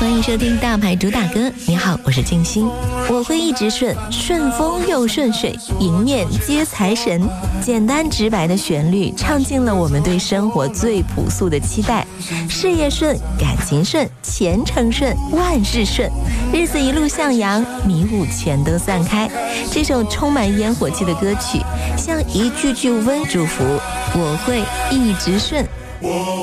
欢迎收听大牌主打歌。你好，我是静心。我会一直顺，顺风又顺水，迎面接财神。简单直白的旋律，唱尽了我们对生活最朴素的期待。事业顺，感情顺，前程顺，万事顺，日子一路向阳，迷雾全都散开。这首充满烟火气的歌曲，像一句句温祝福。我会一直顺。